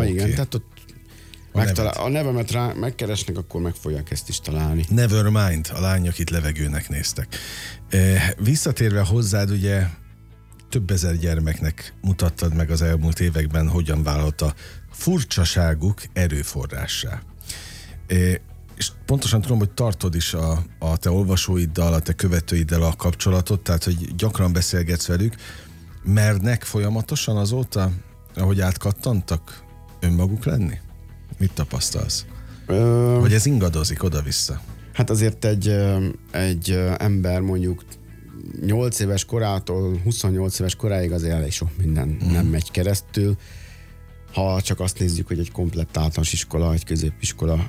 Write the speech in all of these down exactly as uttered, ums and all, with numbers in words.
okay. igen, tehát ott a, megtalál, a nevemet rá megkeresnek, akkor meg fogják ezt is találni. Nevermind, a lányok itt levegőnek néztek. E, visszatérve hozzád, ugye több ezer gyermeknek mutattad meg az elmúlt években, hogyan válhat a furcsaságuk erőforrássá. E, és pontosan tudom, hogy tartod is a, a te olvasóiddal, a te követőiddel a kapcsolatot, tehát hogy gyakran beszélgetsz velük. Mernek folyamatosan azóta, ahogy átkattantak, önmaguk lenni? Mit tapasztalsz? Ö... Hogy ez ingadozik oda-vissza? Hát azért egy, egy ember mondjuk nyolc éves korától huszonnyolc éves koráig azért elég sok minden mm. nem megy keresztül. Ha csak azt nézzük, hogy egy komplett általános iskola, egy középiskola,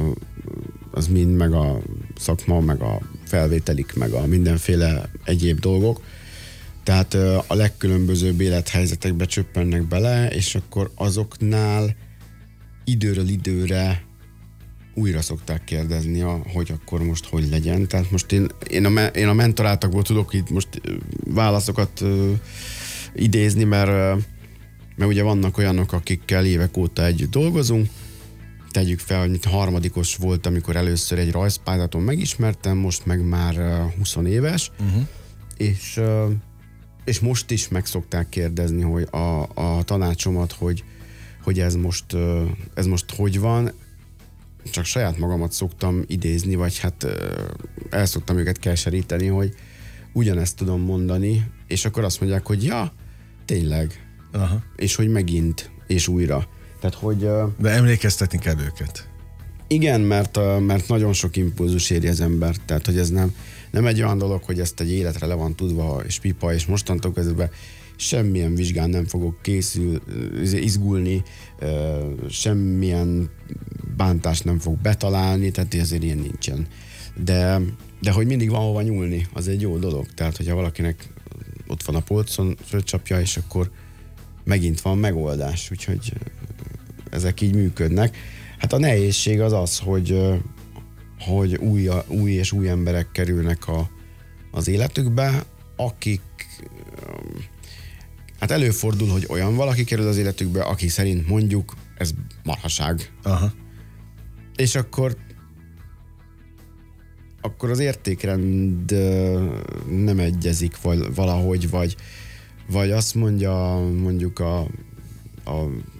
az mind, meg a szakma, meg a felvételik, meg a mindenféle egyéb dolgok. Tehát a legkülönbözőbb élethelyzetekbe csöppennek bele, és akkor azoknál időről időre újra szokták kérdezni, hogy akkor most hogy legyen. Tehát most én, én, a, én a mentoráltakból tudok itt most válaszokat uh, idézni, mert, uh, mert ugye vannak olyanok, akikkel évek óta együtt dolgozunk. Tegyük fel, hogy harmadikos volt, amikor először egy rajzpályázaton megismertem, most meg már uh, húsz éves, uh-huh. és, uh, és most is meg szokták kérdezni, hogy a, a tanácsomat, hogy, hogy ez most, uh, ez most hogy van. Csak saját magamat szoktam idézni, vagy hát uh, el szoktam őket keseríteni, hogy ugyanezt tudom mondani, és akkor azt mondják, hogy ja, tényleg. Aha. És hogy megint, és újra. Tehát, hogy, uh, de emlékeztetni kell őket. Igen, mert, uh, mert nagyon sok impulzus éri az embert, tehát hogy ez nem, nem egy olyan dolog, hogy ezt egy életre le van tudva, és pipa, és mostantól kezdve semmilyen vizsgán nem fogok készül, izgulni, semmilyen bántást nem fog betalálni, tehát ezért ilyen nincsen. De, de hogy mindig van hova nyúlni, az egy jó dolog. Tehát, hogyha valakinek ott van a polcon, fölcsapja, és akkor megint van megoldás, úgyhogy ezek így működnek. Hát a nehézség az az, hogy, hogy új, új és új emberek kerülnek a, az életükbe, akik hát előfordul, hogy olyan valaki kerül az életükbe, aki szerint mondjuk ez marhaság. Aha. És akkor akkor az értékrend nem egyezik valahogy, vagy, vagy azt mondja mondjuk a, a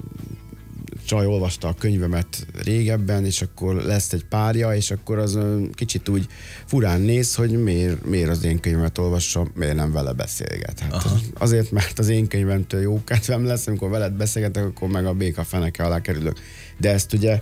csaj olvasta a könyvemet régebben, és akkor lesz egy párja, és akkor az kicsit úgy furán néz, hogy miért, miért az én könyvemet olvassa, miért nem vele beszélget. Hát azért, mert az én könyvemtől jó kedvem lesz, amikor veled beszélgetek, akkor meg a béka feneke alá kerülök. De ezt ugye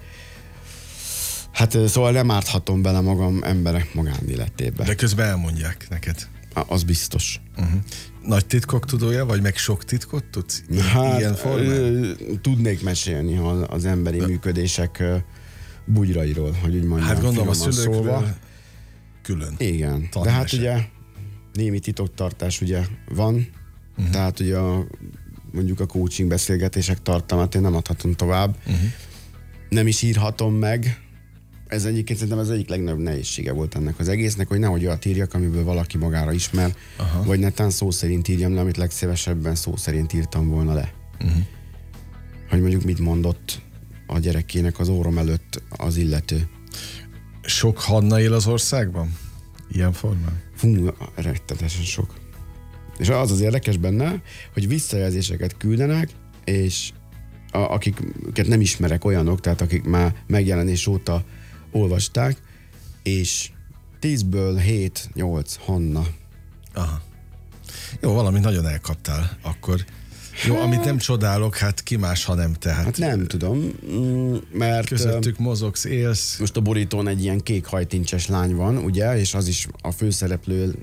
hát szóval nem árthatom bele magam emberek magánéletébe. De közben elmondják neked. Az biztos. Uh-huh. Nagy titkok tudója, vagy meg sok titkot tudsz? Hát, ilyen formán? Tudnék mesélni az emberi De. működések bugyrairól, hogy úgy mondjam. Hát gondolom a szülőkről szóval. Külön. Igen, de hát ugye némi titoktartás ugye van, uh-huh. tehát ugye a, mondjuk a coaching beszélgetések tartalmát én nem adhatom tovább, uh-huh. nem is írhatom meg. Ez egyébként szerintem az egyik legnagyobb nehézsége volt ennek az egésznek, hogy nehogy olyat írjak, amiből valaki magára ismer, aha. vagy netán szó szerint írjam le, amit legszívesebben szó szerint írtam volna le. Uh-huh. Hogy mondjuk mit mondott a gyerekének az órom előtt az illető. Sok Hanna él az országban? Ilyen formán? Fú, rettetesen sok. És az az érdekes benne, hogy visszajelzéseket küldenek, és a, akiket nem ismerek, olyanok, tehát akik már megjelenés óta olvasták, és tízből hét, nyolc Hanna. Aha. Jó, valamit nagyon elkaptál akkor. Jó, hát, amit nem csodálok, hát ki más, ha nem te. Hát, hát nem tudom, mert közöttük mozogsz, élsz. Most a borítón egy ilyen kék hajtincses lány van, ugye, és az is a főszereplő.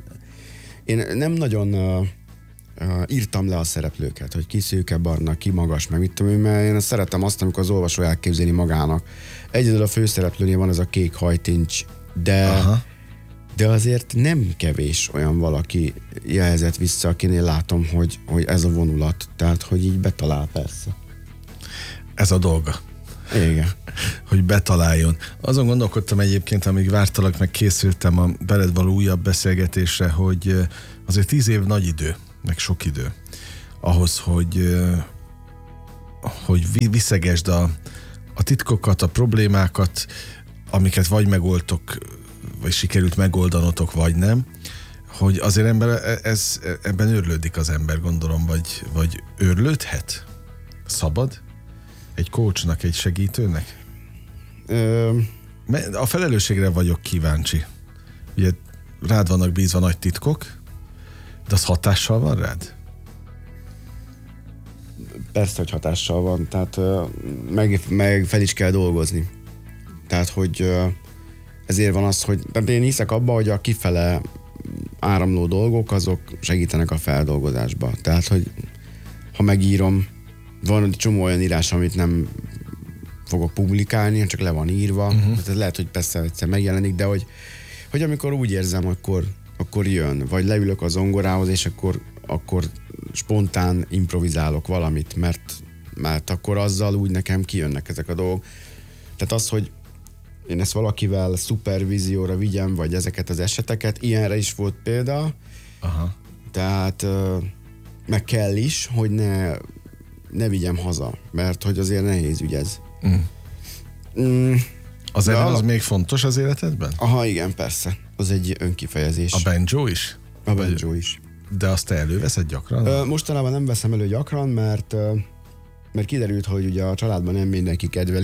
Én nem nagyon uh, uh, írtam le a szereplőket, hogy ki szőke barna, ki magas, meg mit tudom én, mert én szeretem azt, amikor az olvasó elképzeli magának. Egyedül a főszereplőnél van ez a kék hajtincs, de, de azért nem kevés olyan valaki jelzett vissza, akinél látom, hogy, hogy ez a vonulat, tehát hogy így betalál persze. Ez a dolga. Igen. Hogy betaláljon. Azon gondolkodtam egyébként, amíg vártalak, meg készültem a veled való újabb beszélgetésre, hogy azért tíz év nagy idő, meg sok idő ahhoz, hogy hogy viszegesd a, a titkokat, a problémákat, amiket vagy megoldtok, vagy sikerült megoldanotok, vagy nem, hogy azért ember, ez, ebben őrlődik az ember, gondolom, vagy, vagy őrlődhet? Szabad? Egy coachnak, egy segítőnek? Ö... A felelősségre vagyok kíváncsi. Ugye rád vannak bízva nagy titkok, de az hatással van rád? Persze, hogy hatással van, tehát meg, meg fel is kell dolgozni. Tehát, hogy ezért van az, hogy én hiszek abba, hogy a kifele áramló dolgok, azok segítenek a feldolgozásba. Tehát, hogy ha megírom, van egy csomó olyan írás, amit nem fogok publikálni, csak le van írva. Uh-huh. Tehát lehet, hogy persze egyszer megjelenik, de hogy, hogy amikor úgy érzem, akkor, akkor jön. Vagy leülök a zongorához, és akkor, akkor spontán improvizálok valamit, mert, mert akkor azzal úgy nekem kijönnek ezek a dolgok. Tehát az, hogy én ezt valakivel szupervízióra vigyem, vagy ezeket az eseteket, ilyenre is volt példa. Aha. Tehát meg kell is, hogy ne, ne vigyem haza, mert hogy azért nehéz ügy ez. Mm. Mm, az zene az még fontos az életedben? Aha, igen, persze. Az egy önkifejezés. A banjo is? A banjo is. De azt te előveszed gyakran? Ö, mostanában nem veszem elő gyakran, mert mert kiderült, hogy ugye a családban nem mindenki kedveli.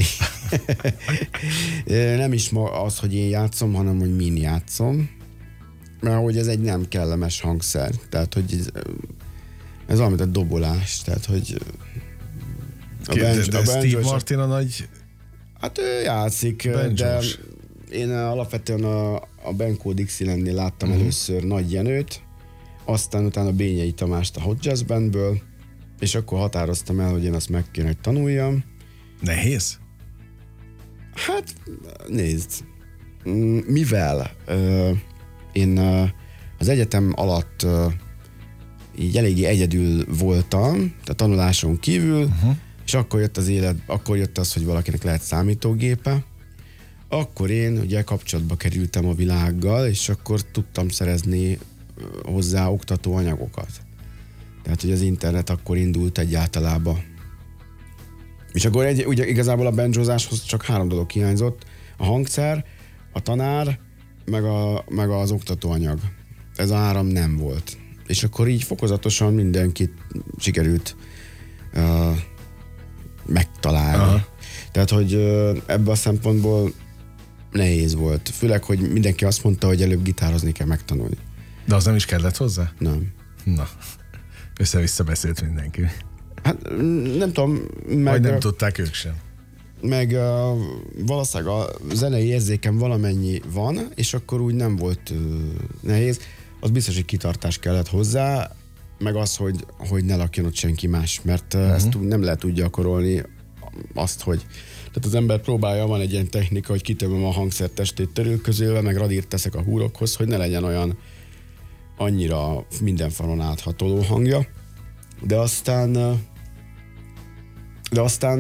Nem is ma az, hogy én játszom, hanem hogy min játszom. Mert hogy ez egy nem kellemes hangszer. Tehát, hogy ez, ez valamit a dobolás. Tehát, hogy a de, banjo, de a Steve Martin a nagy... Hát ő játszik, banjos. De én alapvetően a, a Benko Dixielandnél láttam uh-huh. először Nagy Jenőt, aztán utána Bényei Tamást a Hot Jazz Bandből, és akkor határoztam el, hogy én azt meg kéne, hogy tanuljam. Nehéz? Hát, nézd. Mivel uh, én uh, az egyetem alatt uh, így eléggé egyedül voltam, a tanuláson kívül, uh-huh. és akkor jött az élet, akkor jött az, hogy valakinek lehet számítógépe, akkor én ugye kapcsolatba kerültem a világgal, és akkor tudtam szerezni hozzá oktatóanyagokat. Tehát, hogy az internet akkor indult egyáltalában. És akkor egy, ugye igazából a banjozáshoz csak három dolog hiányzott. A hangszer, a tanár, meg, a, meg az oktatóanyag. Ez a három nem volt. És akkor így fokozatosan mindenkit sikerült uh, megtalálni. Aha. Tehát, hogy uh, ebből a szempontból nehéz volt. Főleg, hogy mindenki azt mondta, hogy előbb gitározni kell megtanulni. De az nem is kellett hozzá? Nem. Na, össze-vissza beszélt mindenki. Hát nem tudom. Meg, Vagy nem tudták ők sem. Meg uh, valószínűleg a zenei érzékem valamennyi van, és akkor úgy nem volt uh, nehéz. Az biztos, hogy kitartás kellett hozzá, meg az, hogy, hogy ne lakjon ott senki más, mert uh, uh-huh. ezt nem lehet úgy gyakorolni azt, hogy tehát az ember próbálja, van egy ilyen technika, hogy kitömöm a hangszer testét törülközővel, meg radírt teszek a húrokhoz, hogy ne legyen olyan annyira minden falon áthatoló hangja. De aztán de aztán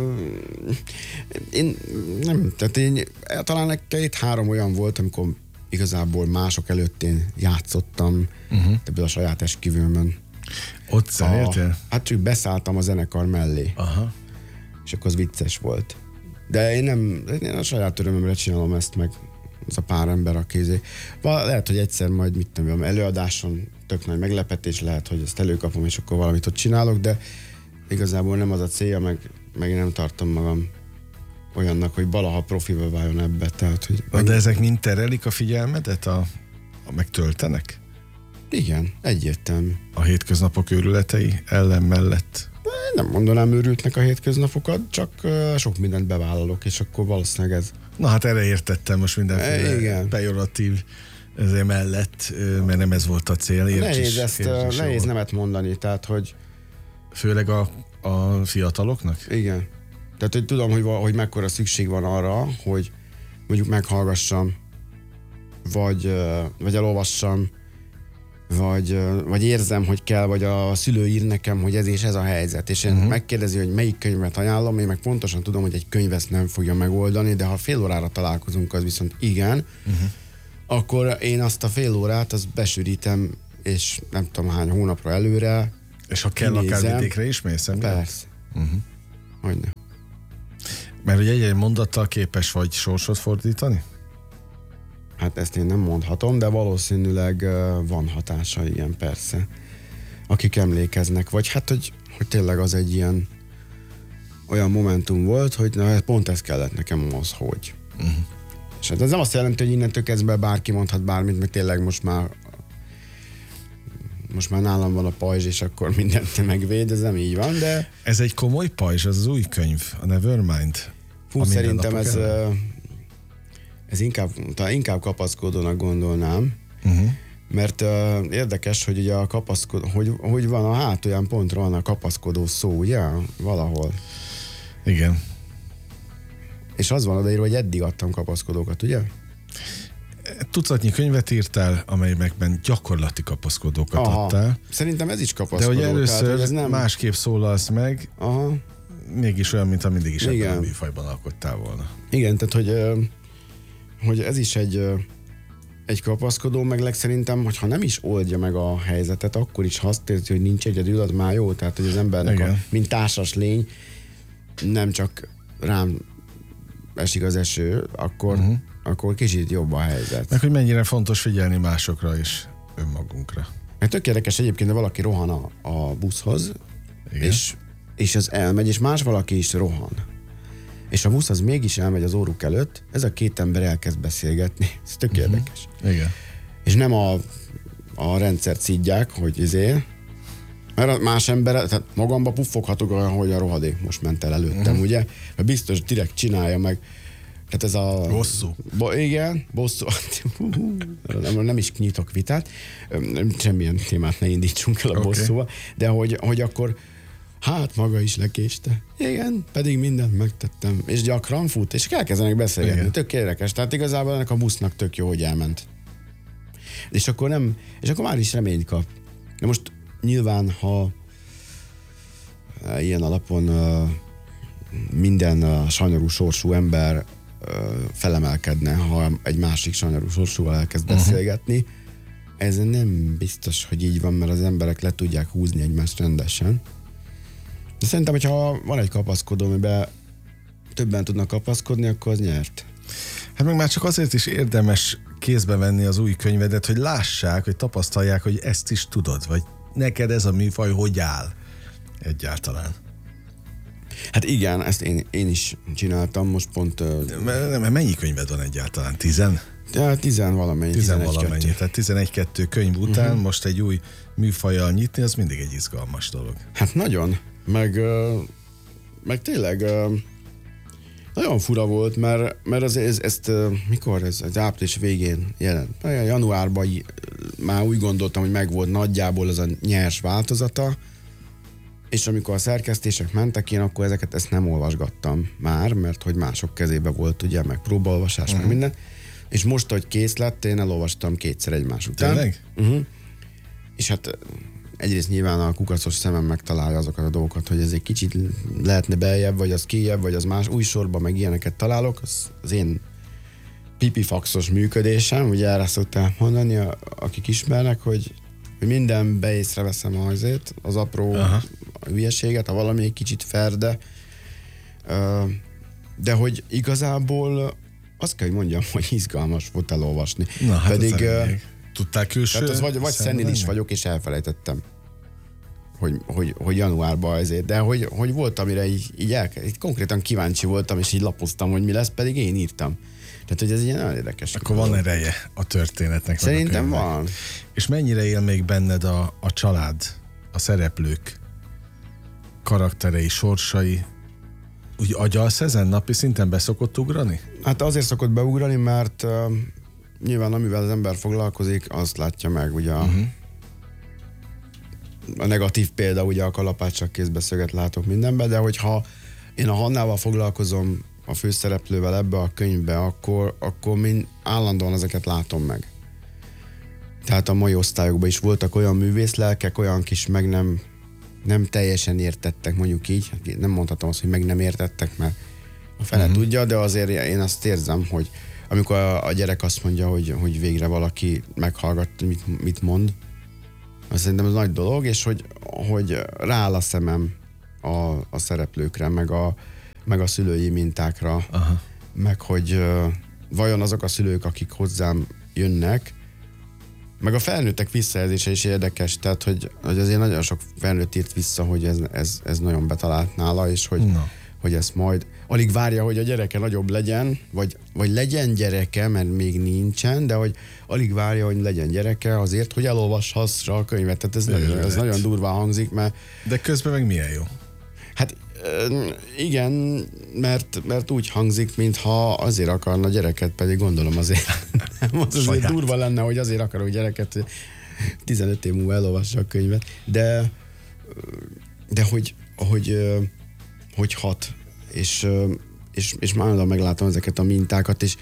én nem, tehát én talán két-három olyan volt, amikor igazából mások előtt én játszottam, uh-huh. ebből a saját esküvőmön. Ott zenéltél? Hát csak beszálltam a zenekar mellé. Aha. És akkor az vicces volt. De én nem, én a saját örömömre csinálom ezt meg, az a pár ember, a kézé. Lehet, hogy egyszer majd, mit tudom, előadáson tök nagy meglepetés, lehet, hogy ezt előkapom, és akkor valamit ott csinálok, de igazából nem az a célja, meg, meg én nem tartom magam olyannak, hogy valaha profiba váljon ebbe. Tehát, hogy meg... De ezek mind terelik a figyelmedet, a, a megtöltenek? Igen, egyértelmű. A hétköznapok őrületei ellen mellett? Nem mondanám őrültnek a hétköznapokat, csak uh, sok mindent bevállalok, és akkor valószínűleg ez... Na hát erre értettem most mindenféle igen. pejoratív ezért mellett, mert nem ez volt a cél. Érts nehéz is, ezt, uh, nehéz nemet mondani, tehát hogy... Főleg a, a fiataloknak? Igen. Tehát, hogy tudom, hogy, hogy mekkora szükség van arra, hogy mondjuk meghallgassam, vagy, uh, vagy elolvassam, vagy, vagy érzem, hogy kell, vagy a szülő ír nekem, hogy ez és ez a helyzet, és én uh-huh. megkérdezi, hogy melyik könyvet ajánlom, én meg pontosan tudom, hogy egy könyv ezt nem fogja megoldani, de ha fél órára találkozunk, az viszont igen, uh-huh. akkor én azt a fél órát, azt besűrítem, és nem tudom hány hónapra előre. És ha kell, akár vidékre is mész? Persze. Uh-huh. hogyne. Mert hogy egy-egy mondattal képes vagy sorsot fordítani? Hát ezt én nem mondhatom, de valószínűleg uh, van hatása, ilyen persze. Akik emlékeznek, vagy hát, hogy, hogy tényleg az egy ilyen olyan momentum volt, hogy na, pont ez kellett nekem az, hogy. Uh-huh. És hát ez nem azt jelenti, hogy innentől kezdve bárki mondhat bármit, mert tényleg most már most már nálam van a pajzs, és akkor mindent megvéd, ez nem így van, de... Ez egy komoly pajzs, az az új könyv, a Nevermind. Fú, szerintem ez, ez inkább, inkább kapaszkodónak gondolnám, uh-huh. mert uh, érdekes, hogy ugye a kapaszkodó, hogy, hogy van a hátulján pontra van a kapaszkodó szó, ugye? Valahol. Igen. És az van odaírva, hogy eddig adtam kapaszkodókat, ugye? Tucatnyi könyvet írtál, amelyekben gyakorlati kapaszkodókat Aha. adtál. Szerintem ez is kapaszkodó. De hogy először tehát, hogy ez nem... másképp szólalsz meg, Aha. mégis olyan, mint ha mindig is ebben a műfajban alkottál volna. Igen, tehát hogy, hogy ez is egy, egy kapaszkodó, meg legszerintem, hogyha nem is oldja meg a helyzetet, akkor is azt érzi, hogy nincs egyedül, az már jó. Tehát, hogy az embernek, a, mint társas lény, nem csak rám esik az eső, akkor, uh-huh. akkor kicsit jobb a helyzet. Meg hogy mennyire fontos figyelni másokra és önmagunkra. Mert tök érdekes egyébként, de valaki rohan a, a buszhoz, és, és az elmegy, és más valaki is rohan. És a busz az mégis elmegy az óruk előtt, ez a két ember elkezd beszélgetni. Ez tök uh-huh. érdekes. Igen. És nem a, a rendszert szidják, hogy izé, mert a más ember, tehát magamba puffoghatok olyan, hogy a rohadék most ment el előttem, uh-huh. ugye? Mert biztos direkt csinálja meg. Tehát ez a... Bosszú. Bo, igen, bosszú. nem, nem is nyitok vitát. Semmilyen témát ne indítsunk el a okay. bosszúval. De hogy, hogy akkor hát maga is lekéste. Igen, pedig mindent megtettem. És gyakran fut, és elkezdenek beszélgetni. Igen. Tök érdekes. Tehát igazából ennek a busznak tök jó, hogy elment. És akkor nem, és akkor már is reményt kap. De most nyilván, ha ilyen alapon uh, minden uh, sajnáló sorsú ember uh, felemelkedne, ha egy másik sajnáló sorsúval elkezd uh-huh. beszélgetni, ez nem biztos, hogy így van, mert az emberek le tudják húzni egymást rendesen. De szerintem, hogyha van egy kapaszkodó, amiben többen tudnak kapaszkodni, akkor az nyert. Hát meg már csak azért is érdemes kézbe venni az új könyvedet, hogy lássák, hogy tapasztalják, hogy ezt is tudod, vagy neked ez a műfaj hogy áll egyáltalán. Hát igen, ezt én, én is csináltam, most pont... Uh, Mennyi könyved van egyáltalán? Tizen? Ja, tizen valamennyi. Tizen valamennyi. Tehát tizenegy-kettő könyv után uh-huh. most egy új műfajjal nyitni, az mindig egy izgalmas dolog. Hát nagyon. Meg, uh, meg tényleg uh, nagyon fura volt, mert, mert az, ez, ezt uh, mikor ez, ez április végén jelent. Januárban uh, már úgy gondoltam, hogy megvolt nagyjából az a nyers változata, és amikor a szerkesztések mentek, én akkor ezeket ezt nem olvasgattam már, mert hogy mások kezébe volt, ugye, meg próbaolvasás, uh-huh. meg minden. És most, hogy kész lett, én elolvastam kétszer egymás után. Tényleg? Uh-huh. És hát egyrészt nyilván a kukacos szemem megtalálja azokat a dolgokat, hogy ez egy kicsit lehetne beljebb, vagy az kijebb, vagy az más új sorban, meg ilyeneket találok. Az, az én pipifaxos működésem, ugye erre szokták mondani, a, akik ismernek, hogy, hogy mindenbe észreveszem azért, az apró Aha. hülyeséget, ha valami egy kicsit ferde. De hogy igazából azt kell, hogy mondjam, hogy izgalmas volt elolvasni. Na, hát pedig tudtál külső? Tehát az vagy, vagy szenil is vagyok, és elfelejtettem, hogy, hogy, hogy januárban ezért, de hogy, hogy volt, amire így, így, el, így konkrétan kíváncsi voltam, és így lapoztam, hogy mi lesz, pedig én írtam. Tehát, hogy ez egy ilyen nagyon érdekes. Akkor van ereje a történetnek. Szerintem a van. És mennyire él még benned a, a család, a szereplők karakterei, sorsai? Úgy agyalsz ezen napi szinten be szokott ugrani? Hát azért szokott beugrani, mert uh, nyilván amivel az ember foglalkozik, azt látja meg, ugye uh-huh. a negatív példa, ugye a kalapáccsal kézbeszöget látok mindenben, de hogyha én a Hannával foglalkozom, a főszereplővel ebbe a könyvbe, akkor, akkor mind állandóan ezeket látom meg. Tehát a mai osztályokban is voltak olyan művészlelkek, olyan kis meg nem, nem teljesen értettek, mondjuk így. Nem mondhatom azt, hogy meg nem értettek, mert a fele uh-huh. tudja, de azért én azt érzem, hogy amikor a, a gyerek azt mondja, hogy, hogy végre valaki meghallgat, mit, mit mond, azt szerintem ez nagy dolog, és hogy, hogy rááll a szemem a, a szereplőkre, meg a, meg a szülői mintákra, Aha. meg hogy uh, vajon azok a szülők, akik hozzám jönnek, meg a felnőttek visszajelzése is érdekes, tehát hogy, hogy azért nagyon sok felnőtt írt vissza, hogy ez, ez, ez nagyon betalált nála, és hogy, no. hogy ezt majd alig várja, hogy a gyereke nagyobb legyen, vagy, vagy legyen gyereke, mert még nincsen, de hogy alig várja, hogy legyen gyereke azért, hogy elolvashassa a könyvet. Tehát ez, nagyon, ez nagyon durván hangzik, mert... De közben meg milyen jó. Hát igen, mert, mert úgy hangzik, mintha azért akarna gyereket, pedig gondolom azért, nem, az azért Saját. durva lenne, hogy azért akarok gyereket, hogy tizenöt év múlva elolvassa a könyvet, de, de hogy, hogy, hogy hat, és, és, és már meglátom ezeket a mintákat, és,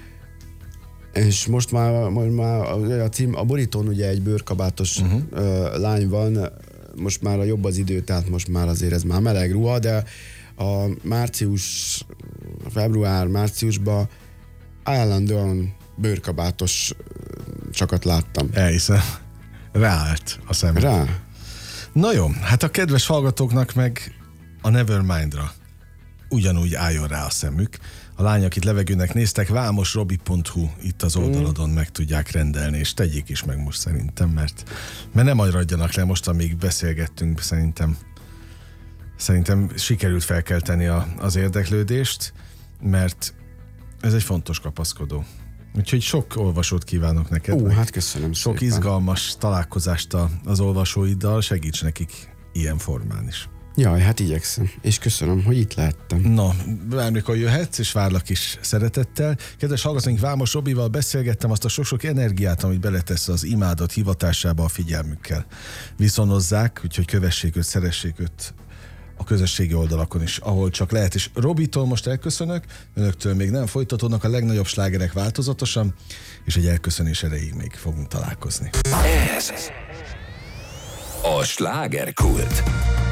és most már, most már a, cím, a borítón ugye egy bőrkabátos uh-huh. lány van, most már a jobb az idő, tehát most már azért ez már meleg ruha, de a március, február-márciusban állandóan bőrkabátos csakat láttam. Elhiszem. Ráállt a szemem. Rá. Na jó, hát a kedves hallgatóknak meg a Nevermindra ugyanúgy álljon rá a szemük. A lányok itt levegőnek néztek, vámosrobi pont hu itt az oldalodon meg tudják rendelni, és tegyék is meg most szerintem, mert, mert nem maradjanak le most, amíg beszélgettünk, szerintem szerintem sikerült felkelteni a, az érdeklődést, mert ez egy fontos kapaszkodó. Úgyhogy sok olvasót kívánok neked. Ó, hát köszönöm Sok szépen. izgalmas találkozást a, az olvasóiddal, segíts nekik ilyen formán is. Jaj, hát igyekszem, és köszönöm, hogy itt lehettem. Na, bármikor jöhetsz, és várlak is szeretettel. Kedves hallgatóink, Vámos Robival beszélgettem, azt a sok-sok energiát, amit beletesz az imádat hivatásába a figyelmükkel. Viszonozzák, úgyhogy kövessék őt, szeressék őt a közösségi oldalakon is, ahol csak lehet. És Robitól most elköszönök, önöktől még nem folytatódnak a legnagyobb slágerek változatosan, és egy elköszönés erejéig még fogunk találkozni. Ez a slágerkult.